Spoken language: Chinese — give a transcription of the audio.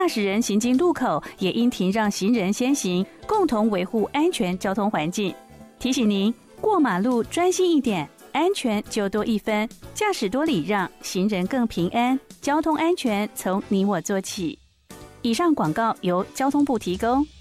驾驶人行经路口也应停让行人先行，共同维护安全交通环境。提醒您，过马路专心一点，安全就多一分。驾驶多礼让，行人更平安。交通安全从你我做起。以上广告由交通部提供。